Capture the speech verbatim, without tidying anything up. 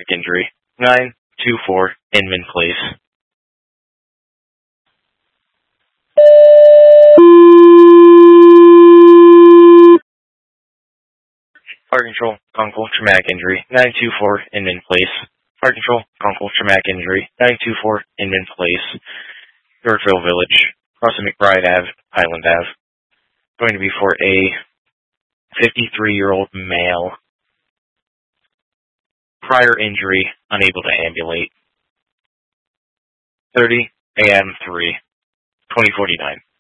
injury. nine two four, Inman Place. Fire Control, Conkle, traumatic injury. nine two four, Inman Place. Fire Control, Conkle, traumatic injury. nine two four, Inman Place. Yorkville Village, crossing McBride Avenue, Highland Avenue. Going to be for a fifty-three-year-old male. Prior injury, unable to ambulate. thirty A M three, twenty forty-nine.